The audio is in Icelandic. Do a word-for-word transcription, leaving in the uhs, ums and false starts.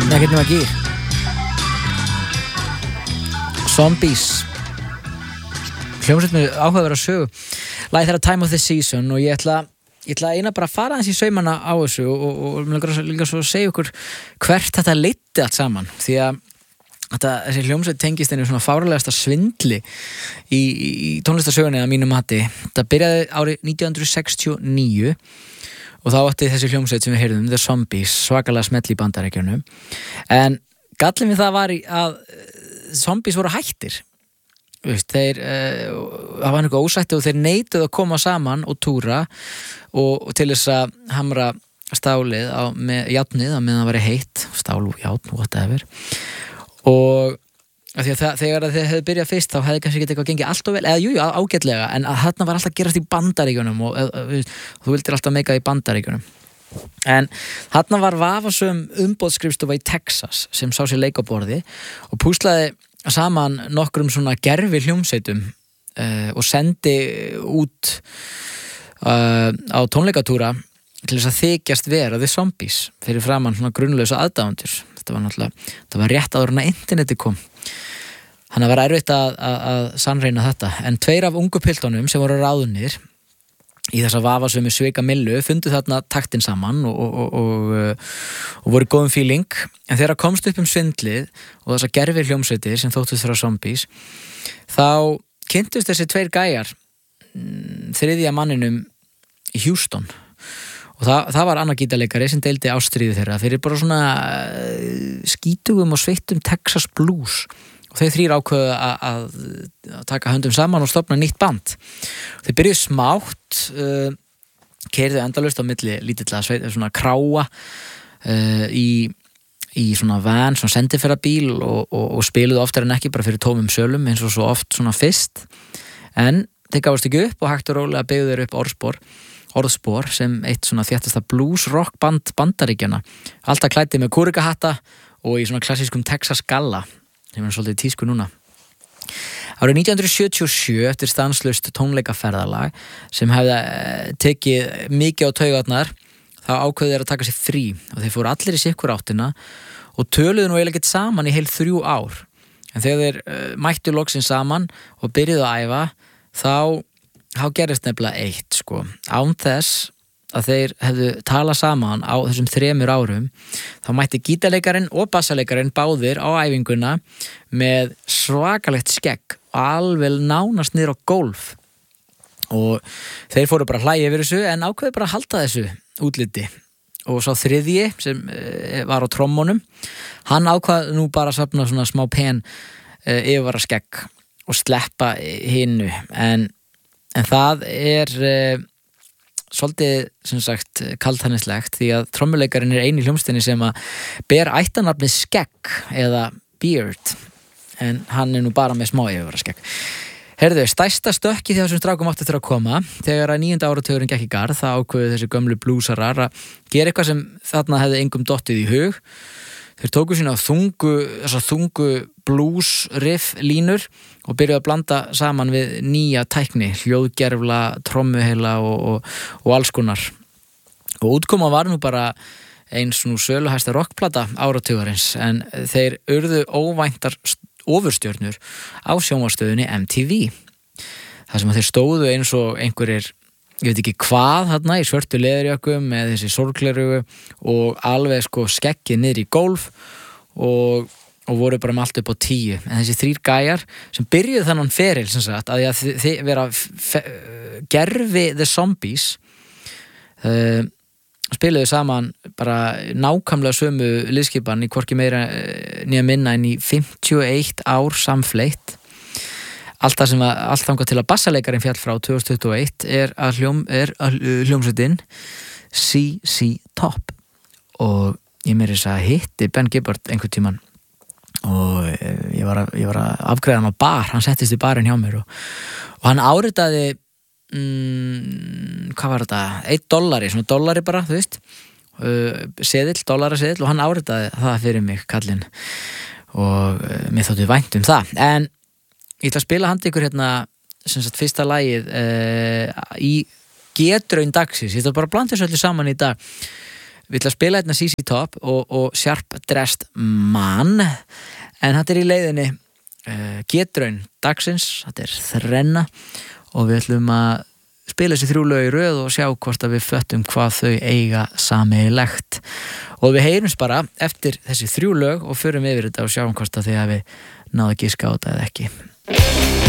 ekkert nema gír. Zombies. Hljómsveit með áhugaverða sögu. Lagið þeirra Time of the Season og ég ætla, ég ætla eina bara að fara aðeins í saumana á þessu og, og, og mér langar líka svo að segja ykkur hvert þetta leiddi allt saman. Því að þetta, þessi hljómsveit tengist einu svona fárlegasta svindli í, í, í tónlistarsögunni að mínu mati. Þetta byrjaði árið nítján hundruð sextíu og níu og þá átti þessi hljómsveit sem við heyrðum, The Zombies, svakalega smell í Bandaríkjunum. En gallinn við það var í að zombies voru hættir. Veist, þeir, uh, það var einhver ósætti og þeir neituðu að koma saman og túra og, og til þess að hamra stálið á með járnið að meðan það væri heitt, stál og járn, whatever. Og að því að það, þegar þeir hefðu byrjað fyrst þá hefði kannski ekki eitthvað gengið allt og vel, eða jú, jú, ágætlega, en að þarna var alltaf að gerast í Bandaríkjunum og, og, og, og þú vildir alltaf meika í Bandaríkjunum. En þarna var vafasöm umboðsskrifstofa í Texas sem sá sér leik á borði og púslaði saman nokkrum svona gerfi hljómsveitum uh, og sendi út uh, á tónleikatúra til þess að þykjast vera The Zombies fyrir framann svona grunnlausa aðdáendur. Þetta var náttúrulega, þetta var rétt áður en að interneti kom. Þannig að var erfitt að, að, að sannreina þetta. En tveir af ungu piltunum sem voru ráðunir í þessa vafasömu svika millu fundu þarna taktinn saman og, og, og, og, og voru góðum feeling. En þegar komst upp um svindlið og þessa gerfi hljómsveitir sem þóttust frá Zombies þá kynntust þessi tveir gæjar þriðja manninum í Houston og það, það var annar gítarleikari sem deildi ástríðu þeirra fyrir bara svona skítugum og sveittum Texas blues og þeir þrír ákveðu að, að taka höndum saman og stofna nýtt band. Þeir byrjuðu smátt, uh, keyrðu endalaust á milli lítilla sveit, svona kráa uh, í, í svona van, svona sendiferðabíl og, og, og spiluðu oftar en ekki bara fyrir tómum sölum eins og svo oft svona fyrst. En þeir gáfust ekki upp og hægt og rólega byggðu þeir upp orðspor, orðspor sem eitt svona þéttasta blues rock band Bandaríkjanna. Alltaf klæddi með kúrikahatta og í svona klassískum Texas galla. Þeim er svolítið tísku núna. Árið nítján hundruð sjötíu og sjö eftir stanslaust tónleikaferðalag sem hefði tekið mikið á taugarnar þá ákveðu þeir að taka sér frí og þeir fóru allir í sikkur áttina og töluðu nú eiginlega ekkert saman í heil þrjú ár. En þegar þeir uh, mættu loksins saman og byrjuðu að æfa þá, þá gerist nefnilega eitt sko. Án þess að þeir hefðu talað saman á þessum þremur árum þá mætti gítarleikarinn og bassalekarinn báðir á æfinguna með svakalegt skegg alveg nánast niður á gólf og þeir fóru bara að hlæja yfir þessu en ákveðu bara að halda þessu útliti og sá þriðji sem var á trommunum hann ákvað nú bara að safna svona smá pen yfirvara skegg og sleppa hinnu en, en það er svolítið, sem sagt, kaldhænislegt því að trommuleikarinn er eini hljómsveitinni sem að ber ættarnafnið skegg eða beard en hann er nú bara með smá yfirvara skegg. Heyrðu, stærsta stökki því þessum strákum átti þeirra að koma þegar að níunda áratugurinn gekk í garð þá ákveðu þessi gömlu blúsarar að gera eitthvað sem þarna hefði engum dottið í hug. Þeir tóku sína þungu, þessar þungu blues riff línur og byrjuðu að blanda saman við nýja tækni, hljóðgerfla, trommuheila og, og, og alls konar. Og útkoma var nú bara eins nú söluhæsta rockplata áratugarins en þeir urðu óvæntar ofurstjörnur á sjónvarpsstöðinni M T V. Það sem að þeir stóðu eins og einhverjir ég veit ekki hvað þarna í svörtu leðurjökkum með þessi sorglerugu og alveg sko skeggið niður í gólf og, og voru bara með allt upp á tíu en þessi þrír gæjar sem byrjuðu þannig feril sem sagt að því að þið vera fe, gerfi The Zombies uh, spiluðu saman bara nákvæmlega sömu liðskipan í hvorki meira nýja minna en í fimmtíu og eitt ár samfleitt. Allt það sem að, allt þangað til að bassalekarinn fjall frá tvö þúsund tuttugu og eitt er að hljóm, er að hljómsveitin C C Top og ég meiri þess að hitti Ben Gibbard einhvern tímann og ég var að, ég var að afgreiða hann á bar, hann settist í barinn hjá mér og, og hann áritaði mm, hvað var þetta? Eitt dollari, svona dollari bara, þú veist uh, seðill, dollaraseðill og hann áritaði það fyrir mig, kallinn og uh, mér þótti vænt um það en ég ætla að spila handa ykkur hérna sem sagt fyrsta lagið uh, í Getraun dagsins, ég ætla bara að blanda þessu öllu saman í dag við ætlum að spila hérna C C Top og, og Sharp Dressed Man, en þetta er í leiðinni uh, Getraun dagsins, þetta er þrenna og við ætlum að spila þessi þrjú lög í röð og sjá hvort að við föttum hvað þau eiga sameiginlegt og við heyrumst bara eftir þessi þrjú lög og förum yfir þetta og sjáum hvort að þið hafi náðu að giska á þetta eða ekki.